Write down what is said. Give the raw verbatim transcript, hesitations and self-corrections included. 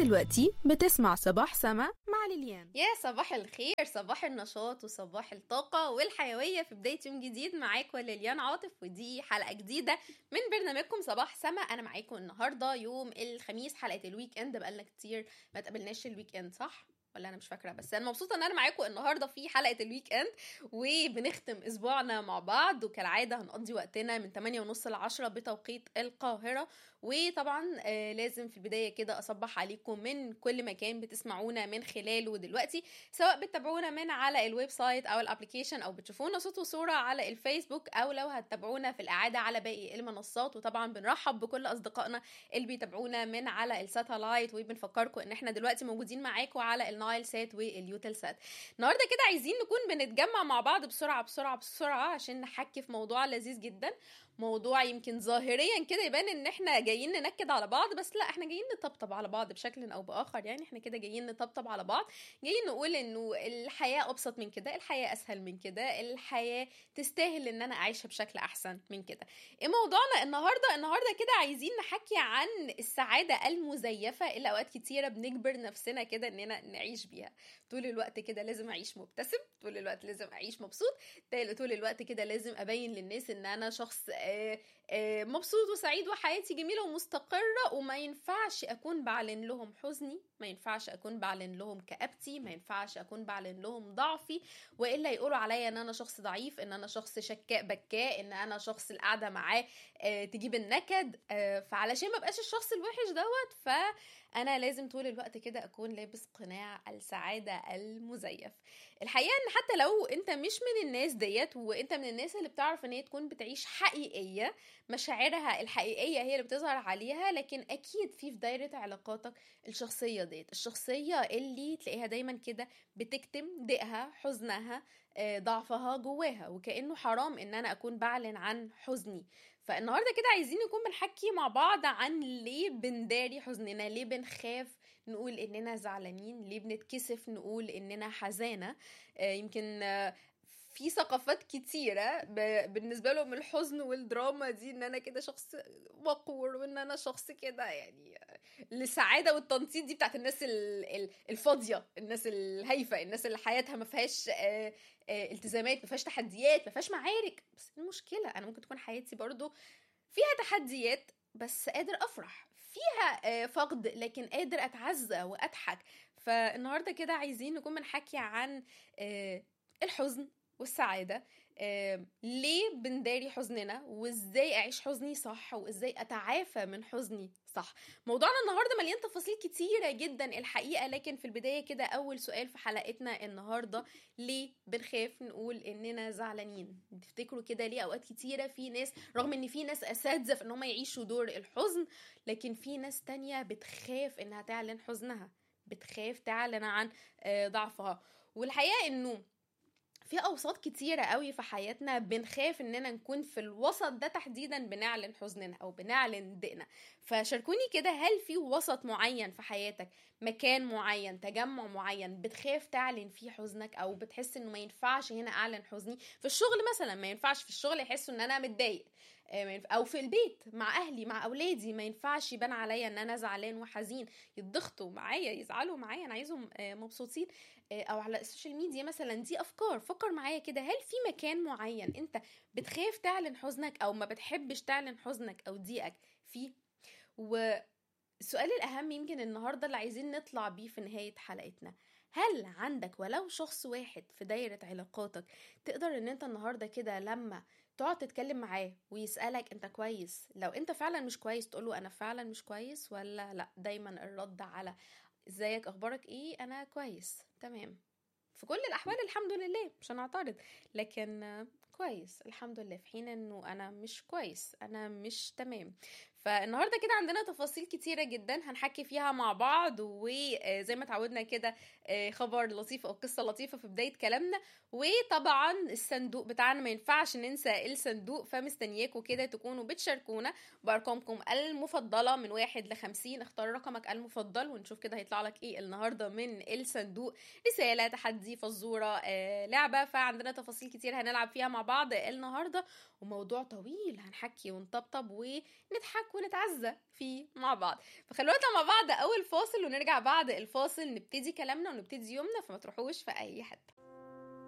دلوقتي بتسمع صباح سما مع ليليان. يا صباح الخير، صباح النشاط وصباح الطاقة والحيوية في بداية يوم جديد. معاكم ليليان عاطف، ودي حلقة جديدة من برنامجكم صباح سما. أنا معاكم النهاردة يوم الخميس، حلقة الويك اند. بقالنا كتير ما تقابلناش الويك اند، صح؟ ولا انا مش فاكره، بس انا مبسوطه ان انا معاكم النهارده في حلقه الويك اند، وبنختم اسبوعنا مع بعض. وكالعاده هنقضي وقتنا من ثمانية ونص ل عشرة بتوقيت القاهره. وطبعا آه لازم في البدايه كده اصبح عليكم من كل مكان بتسمعونا من خلاله دلوقتي، سواء بتتابعونا من على الويب سايت او الابلكيشن، او بتشوفونا صوت وصوره على الفيسبوك، او لو هتتابعونا في الاعاده على باقي المنصات. وطبعا بنرحب بكل اصدقائنا اللي بيتابعونا من على الساتلايت، وبنفكركم ان احنا دلوقتي موجودين معاكم على النايل سات واليوتل سات. النهارده كده عايزين نكون بنتجمع مع بعض بسرعه بسرعه بسرعه عشان نحكي في موضوع لذيذ جدا. موضوع يمكن ظاهريا كده يبان ان احنا جايين ننكد على بعض، بس لا، احنا جايين نطبطب على بعض بشكل او باخر. يعني احنا كده جايين نطبطب على بعض، جايين نقول انه الحياه ابسط من كده، الحياه اسهل من كده، الحياه تستاهل ان انا اعيشها بشكل احسن من كده. ايه موضوعنا النهارده؟ النهارده كده عايزين نحكي عن السعاده المزيفه اللي اوقات كتيره بنجبر نفسنا كده اننا نعيش بيها. طول الوقت كده لازم اعيش مبتسم، طول الوقت لازم اعيش مبسوط، طول الوقت كده لازم ابين للناس ان انا شخص آآ آآ مبسوط وسعيد وحياتي جميله ومستقره. وما ينفعش اكون بعلن لهم حزني، ما ينفعش اكون بعلن لهم كآبتي، ما ينفعش اكون بعلن لهم ضعفي، والا يقولوا عليا ان انا شخص ضعيف، ان انا شخص شكاء بكاء، ان انا شخص القعده معاه تجيب النكد. فعلشان ما بقاش الشخص الوحش دوت، فانا لازم طول الوقت كده اكون لابس قناع السعاده المزيف. الحقيقه ان حتى لو انت مش من الناس ديت، وانت من الناس اللي بتعرف ان هي تكون بتعيش حقيقيه، مشاعرها الحقيقيه هي اللي بتظهر عليها، لكن اكيد في في دايره علاقاتك الشخصيه ديت، الشخصيه اللي تلاقيها دايما كده بتكتم ضيقها، حزنها، ضعفها جواها، وكأنه حرام ان انا اكون بعلن عن حزني. فالنهاردة كده عايزين نكون بنحكي مع بعض عن ليه بنداري حزننا، ليه بنخاف نقول اننا زعلانين، ليه بنتكسف نقول اننا حزانة. آه يمكن آه في ثقافات كتيرة بالنسبة لهم الحزن والدراما دي ان انا كده شخص وقور، وان انا شخص كده يعني السعادة والتنطيط دي بتاعت الناس الفاضية، الناس الهايفة، الناس اللي حياتها ما فيهاش آه آه التزامات، ما فيهاش تحديات، ما فيهاش معارك. بس المشكلة انا ممكن تكون حياتي برضو فيها تحديات، بس قادر افرح فيها، آه فقد لكن قادر اتعزى واضحك. فالنهاردة كده عايزين نكون بنحكي عن آه الحزن والسعادة. آه، ليه بنداري حزننا، وازاي اعيش حزني صح، وازاي اتعافى من حزني صح. موضوعنا النهاردة مليان تفاصيل كتيرة جدا الحقيقة، لكن في البداية كده اول سؤال في حلقتنا النهاردة: ليه بنخاف نقول اننا زعلانين؟ تفتكروا كده ليه اوقات كتيرة في ناس، رغم ان في ناس اساتذة في ان هم يعيشوا دور الحزن، لكن في ناس تانية بتخاف انها تعلن حزنها، بتخاف تعلن عن آه ضعفها. والحقيقة انه في اوساط كتيره قوي في حياتنا بنخاف اننا نكون في الوسط ده تحديدا بنعلن حزننا او بنعلن ضيقنا. فشاركوني كده، هل في وسط معين في حياتك، مكان معين، تجمع معين بتخاف تعلن فيه حزنك، او بتحس انه ما ينفعش هنا اعلن حزني؟ في الشغل مثلا ما ينفعش في الشغل يحسوا ان انا متضايق، او في البيت مع اهلي مع اولادي ما ينفعش يبان عليا ان انا زعلان وحزين، يتضغطوا معايا، يزعلوا معايا، انا عايزهم مبسوطين. او على السوشيال ميديا مثلا، دي افكار. فكر معايا كده، هل في مكان معين انت بتخاف تعلن حزنك، او ما بتحبش تعلن حزنك او ضيقك فيه؟ والسؤال الاهم يمكن النهارده اللي عايزين نطلع بيه في نهايه حلقتنا: هل عندك ولو شخص واحد في دايره علاقاتك تقدر ان انت النهارده كده لما تقعد تتكلم معاه ويسألك انت كويس، لو انت فعلا مش كويس تقوله انا فعلا مش كويس، ولا لا دايما الرد على ازيك اخبارك ايه، انا كويس تمام في كل الاحوال الحمد لله، مش هنعترض، لكن كويس الحمد لله، في حين انه انا مش كويس، انا مش تمام. فالنهارده كده عندنا تفاصيل كتيره جدا هنحكي فيها مع بعض، وزي ما تعودنا كده خبر لطيف او قصه لطيفه في بدايه كلامنا. وطبعا الصندوق بتاعنا ما ينفعش ننسى الصندوق، فمستنياكم كده تكونوا بتشاركونا بارقامكم المفضله من واحد لخمسين. اختار رقمك المفضل ونشوف كده هيطلع لك ايه النهارده من الصندوق: رساله، تحدي، فزوره، آه، لعبه. فعندنا تفاصيل كتير هنلعب فيها مع بعض النهارده، وموضوع طويل هنحكي ونطبطب ونضحك نضحك ونتعزى فيه مع بعض. فخلونا مع بعض اول فاصل ونرجع بعد الفاصل نبتدي كلامنا ونبتدي يومنا، فما تروحوش في اي حته.